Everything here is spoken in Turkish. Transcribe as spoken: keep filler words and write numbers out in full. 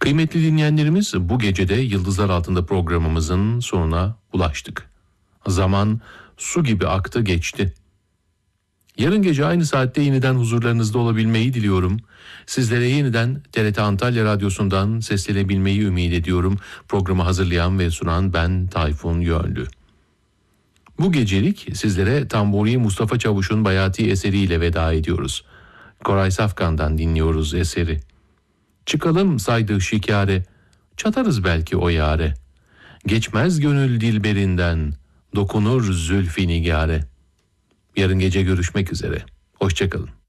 Kıymetli dinleyenlerimiz, bu gecede Yıldızlar Altında programımızın sonuna ulaştık. Zaman su gibi aktı geçti. Yarın gece aynı saatte yeniden huzurlarınızda olabilmeyi diliyorum. Sizlere yeniden T R T Antalya Radyosu'ndan seslenebilmeyi ümit ediyorum. Programı hazırlayan ve sunan ben Tayfun Yönlü. Bu gecelik sizlere Tamburi Mustafa Çavuş'un Bayati eseriyle veda ediyoruz. Koray Safkan'dan dinliyoruz eseri. Çıkalım saydı şikare, çatarız belki o yare. Geçmez gönül dilberinden, dokunur zülfü nigare. Yarın gece görüşmek üzere. Hoşça kalın.